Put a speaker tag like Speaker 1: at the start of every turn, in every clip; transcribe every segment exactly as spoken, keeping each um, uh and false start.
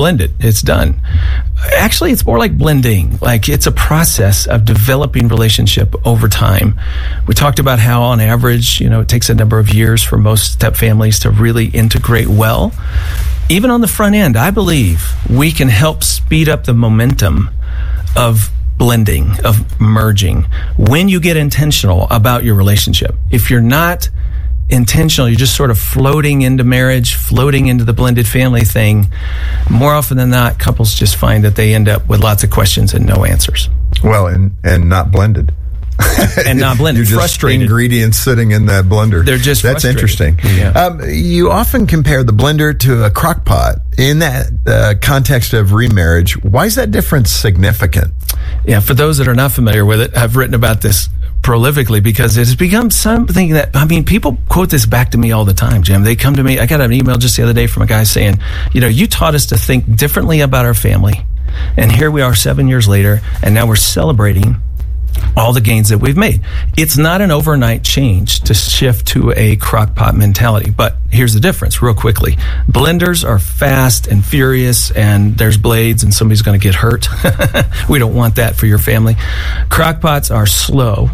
Speaker 1: blended. It's done. Actually, it's more like blending. Like, it's a process of developing relationship over time. We talked about how, on average, you know, it takes a number of years for most step families to really integrate well. Even on the front end, I believe we can help speed up the momentum of blending, of merging, when you get intentional about your relationship. If you're not intentional, you're just sort of floating into marriage, floating into the blended family thing, more often than not, couples just find that they end up with lots of questions and no answers.
Speaker 2: Well, and, and not blended.
Speaker 1: and not blended.
Speaker 2: You're just
Speaker 1: frustrated.
Speaker 2: Ingredients sitting in that blender.
Speaker 1: They're just
Speaker 2: That's
Speaker 1: frustrated.
Speaker 2: interesting.
Speaker 1: Yeah.
Speaker 2: Um, you often compare the blender to a crock pot. In that uh, context of remarriage, why is that difference significant?
Speaker 1: Yeah, for those that are not familiar with it, I've written about this prolifically because it has become something that, I mean, people quote this back to me all the time, Jim. They come to me. I got an email just the other day from a guy saying, you know, you taught us to think differently about our family. And here we are seven years later, and now we're celebrating all the gains that we've made. It's not an overnight change to shift to a crock pot mentality, but here's the difference real quickly. Blenders are fast and furious, and there's blades and somebody's going to get hurt. We don't want that for your family. Crock pots are slow.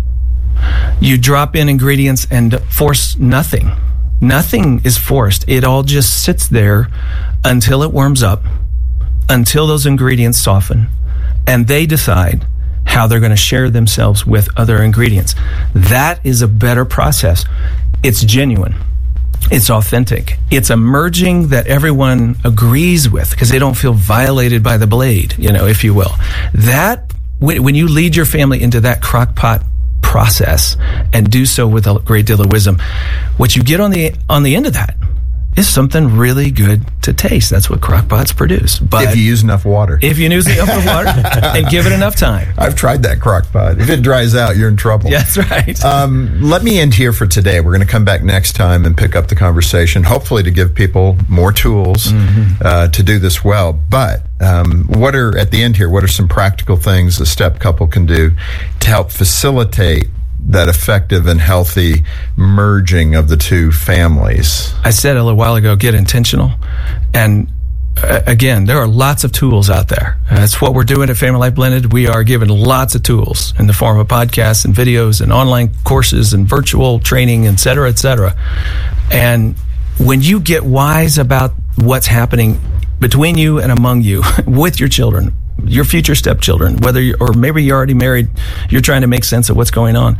Speaker 1: You drop in ingredients and force nothing. Nothing is forced. It all just sits there until it warms up, until those ingredients soften, and they decide how they're going to share themselves with other ingredients. That is a better process. It's genuine. It's authentic. It's a merging that everyone agrees with because they don't feel violated by the blade, you know, if you will. That, when you lead your family into that crock pot process and do so with a great deal of wisdom, what you get on the on the end of that is something really good to taste. That's what crock pots produce. But
Speaker 2: if you use enough water.
Speaker 1: If you use enough water and give it enough time.
Speaker 2: I've tried that crock pot. If it dries out, you're in trouble.
Speaker 1: That's right.
Speaker 2: Um, let me end here for today. We're going to come back next time and pick up the conversation, hopefully to give people more tools mm-hmm. uh, to do this well. But um, what are, at the end here, what are some practical things a step couple can do to help facilitate that effective and healthy merging of the two families?
Speaker 1: I said a little while ago, get intentional. And uh, again, there are lots of tools out there. That's what we're doing at Family Life Blended. We are giving lots of tools in the form of podcasts and videos and online courses and virtual training, et cetera, et cetera. And when you get wise about what's happening between you and among you with your children, your future stepchildren, whether you, or maybe you're already married, you're trying to make sense of what's going on.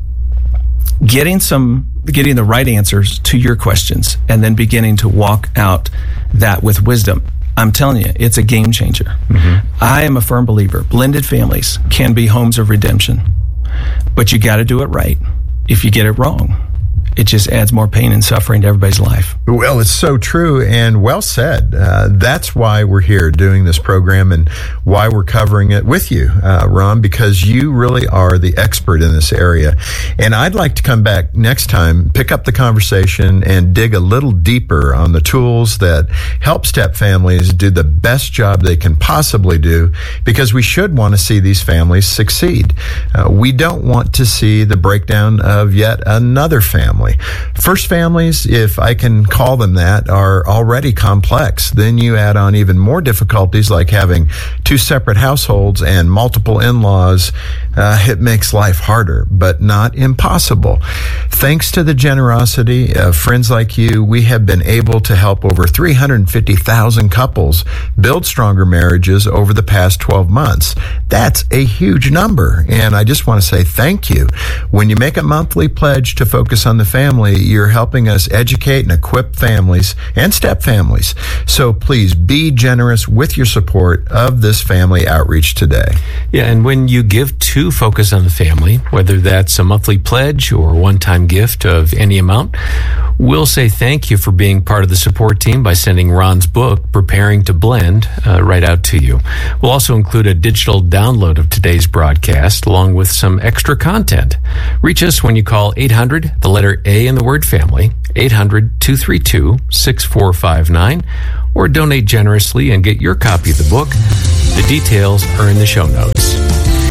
Speaker 1: Getting some, getting the right answers to your questions and then beginning to walk out that with wisdom. I'm telling you, it's a game changer. Mm-hmm. I am a firm believer. Blended families can be homes of redemption, but you got to do it right. If you get it wrong, it just adds more pain and suffering to everybody's life.
Speaker 2: Well, it's so true and well said. Uh, that's why we're here doing this program and why we're covering it with you, uh, Ron, because you really are the expert in this area. And I'd like to come back next time, pick up the conversation and dig a little deeper on the tools that help step families do the best job they can possibly do, because we should want to see these families succeed. Uh, we don't want to see the breakdown of yet another family. First families, if I can call them that, are already complex. Then you add on even more difficulties like having two separate households and multiple in-laws. Uh, it makes life harder, but not impossible. Thanks to the generosity of friends like you, we have been able to help over three hundred fifty thousand couples build stronger marriages over the past twelve months. That's a huge number, and I just want to say thank you. When you make a monthly pledge to focus on the family, you're helping us educate and equip families and step families. So please be generous with your support of this family outreach today.
Speaker 3: Yeah, and when you give to Focus on the Family, whether that's a monthly pledge or a one-time gift of any amount, we'll say thank you for being part of the support team by sending Ron's book, Preparing to Blend, uh, right out to you. We'll also include a digital download of today's broadcast along with some extra content. Reach us when you call eight hundred, the letter A in the word family, eight hundred, two three two, six four five nine, or donate generously and get your copy of the book. The details are in the show notes.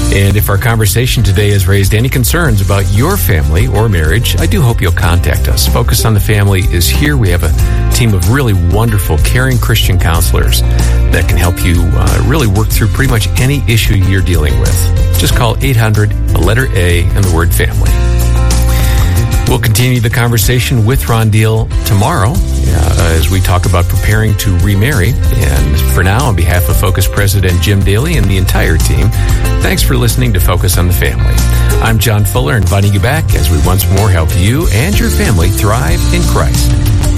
Speaker 3: And if our conversation today has raised any concerns about your family or marriage, I do hope you'll contact us. Focus on the Family is here. We have a team of really wonderful, caring Christian counselors that can help you uh, really work through pretty much any issue you're dealing with. Just call eight hundred, the letter A, and the word family. We'll continue the conversation with Ron Deal tomorrow uh, as we talk about preparing to remarry. And for now, on behalf of Focus President Jim Daly and the entire team, thanks for listening to Focus on the Family. I'm John Fuller, inviting you back as we once more help you and your family thrive in Christ.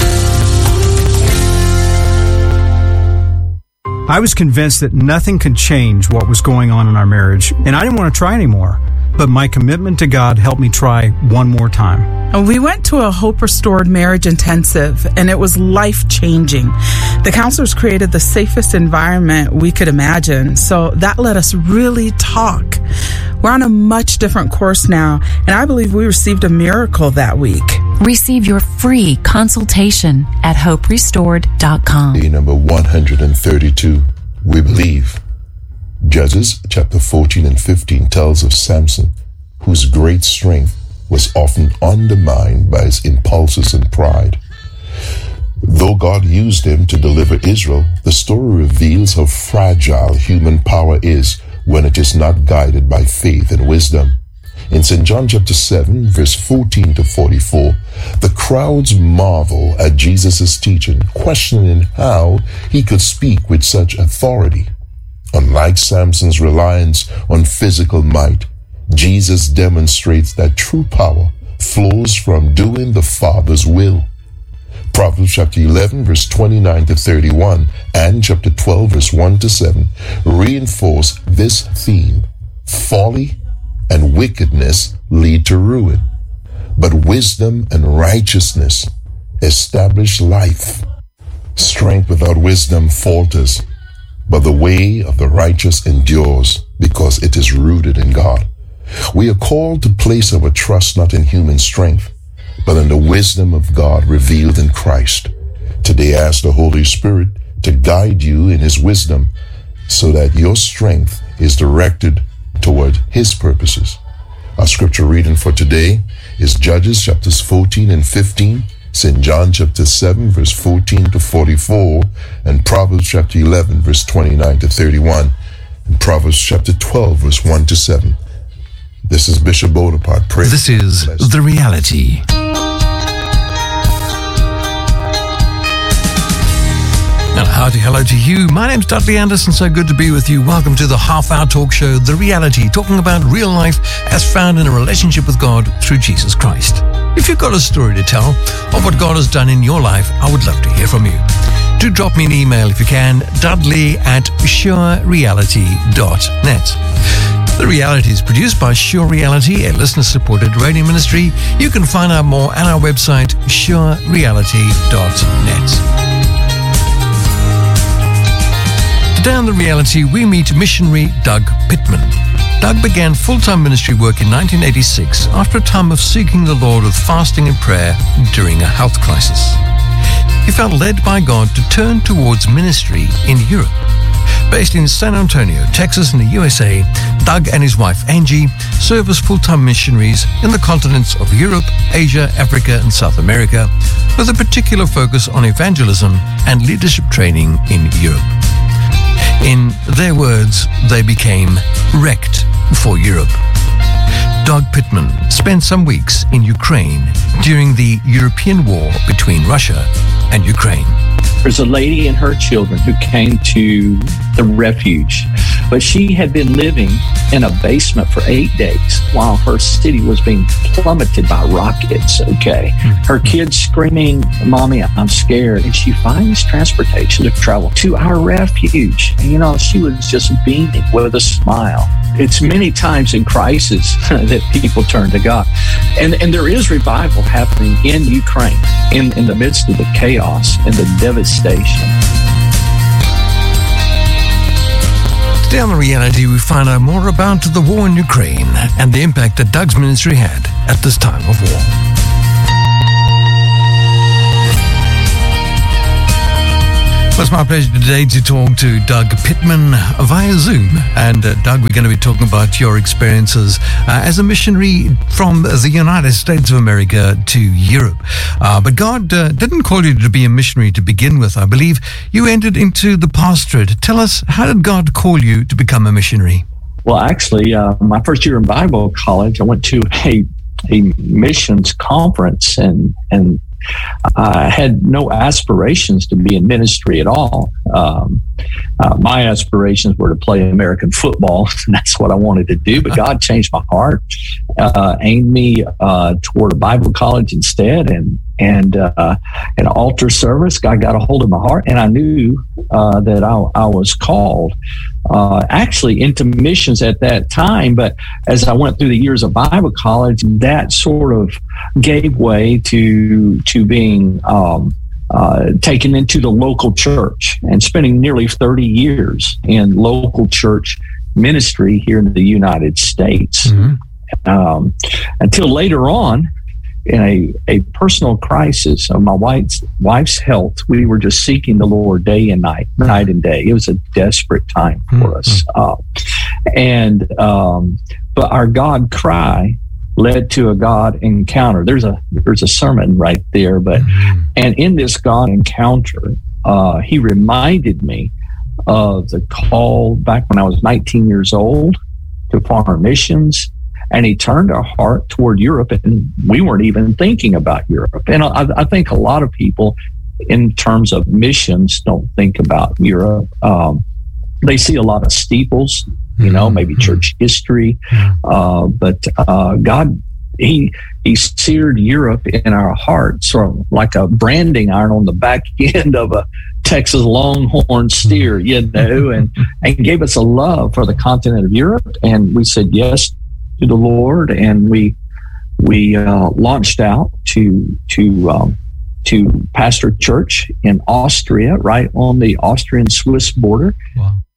Speaker 4: I was convinced that nothing could change what was going on in our marriage, and I didn't want to try anymore. But my commitment to God helped me try one more time.
Speaker 5: We went to a Hope Restored Marriage Intensive, and it was life-changing. The counselors created the safest environment we could imagine, so that let us really talk. We're on a much different course now, and I believe we received a miracle that week.
Speaker 6: Receive your free consultation at hope restored dot com.
Speaker 7: Number one hundred thirty-two, we believe. Judges chapter fourteen and fifteen tells of Samson, whose great strength was often undermined by his impulses and pride. Though God used him to deliver Israel, the story reveals how fragile human power is when it is not guided by faith and wisdom. In Saint John chapter seven, verse fourteen to forty-four, the crowds marvel at Jesus' teaching, questioning how he could speak with such authority. Unlike Samson's reliance on physical might, Jesus demonstrates that true power flows from doing the Father's will. Proverbs chapter eleven, verse twenty-nine to thirty-one, and chapter twelve, verse one to seven, reinforce this theme. Folly and wickedness lead to ruin, but wisdom and righteousness establish life. Strength without wisdom falters, but the way of the righteous endures because it is rooted in God. We are called to place our trust not in human strength, but in the wisdom of God revealed in Christ. Today, ask the Holy Spirit to guide you in His wisdom so that your strength is directed toward His purposes. Our scripture reading for today is Judges chapters fourteen and fifteen, Saint John chapter seven, verse fourteen to forty-four, and Proverbs chapter eleven, verse twenty-nine to thirty-one, and Proverbs chapter twelve, verse one to seven. This is Bishop Bonaparte. Pray.
Speaker 8: This is The Reality. And a hearty hello to you. My name's Dudley Anderson. So good to be with you. Welcome to the half-hour talk show, The Reality, talking about real life as found in a relationship with God through Jesus Christ. If you've got a story to tell of what God has done in your life, I would love to hear from you. Do drop me an email if you can, dudley at sure reality dot net. The Reality is produced by Sure Reality, a listener-supported radio ministry. You can find out more at our website, sure reality dot net. Today on The Reality, we meet missionary Doug Pittman. Doug began full-time ministry work in nineteen eighty-six after a time of seeking the Lord with fasting and prayer during a health crisis. He felt led by God to turn towards ministry in Europe. Based in San Antonio, Texas in the U S A, Doug and his wife Angie serve as full-time missionaries in the continents of Europe, Asia, Africa, and South America, with a particular focus on evangelism and leadership training in Europe. In their words, they became wrecked for Europe. Doug Pittman spent some weeks in Ukraine during the European war between Russia and Ukraine.
Speaker 9: There's a lady and her children who came to the refuge, but she had been living in a basement for eight days while her city was being plummeted by rockets, okay? Her kids screaming, "Mommy, I'm scared." And she finds transportation to travel to our refuge. And, you know, she was just beaming with a smile. It's many times in crisis that people turn to God. And and there is revival happening in Ukraine, in, in the midst of the chaos and the devastation.
Speaker 8: Today on The Reality, we find out more about the war in Ukraine and the impact that Doug's ministry had at this time of war. Well, it's my pleasure today to talk to Doug Pittman via Zoom. And uh, Doug, we're going to be talking about your experiences uh, as a missionary from the United States of America to Europe. Uh, but God uh, didn't call you to be a missionary to begin with. I believe you entered into the pastorate. Tell us, how did God call you to become a missionary?
Speaker 9: Well, actually, uh, my first year in Bible college, I went to a, a missions conference, and and I had no aspirations to be in ministry at all. Um, uh, my aspirations were to play American football, and that's what I wanted to do. But God changed my heart, uh, aimed me uh, toward a Bible college instead, and and uh, an altar service. God got a hold of my heart, and I knew uh, that I, I was called uh, actually into missions at that time. But as I went through the years of Bible college, that sort of gave way to to being um, uh, taken into the local church and spending nearly thirty years in local church ministry here in the United States. Mm-hmm. Um, until later on, in a, a personal crisis of my wife's, wife's health, we were just seeking the Lord day and night, night and day. It was a desperate time for mm-hmm. us. Uh, and um, but our God cry led to a God encounter. There's a there's a sermon right there, but mm-hmm. and in this God encounter, uh, he reminded me of the call back when I was nineteen years old to foreign missions. And he turned our heart toward Europe, and we weren't even thinking about Europe. And I, I think a lot of people, in terms of missions, don't think about Europe. Um, they see a lot of steeples, you know, maybe church history, uh, but uh, God, he he seared Europe in our heart, sort of like a branding iron on the back end of a Texas Longhorn steer, you know, and and gave us a love for the continent of Europe, and we said yes to the Lord, and we we uh, launched out to to um, to pastor church in Austria, right on the Austrian-Swiss border. Wow.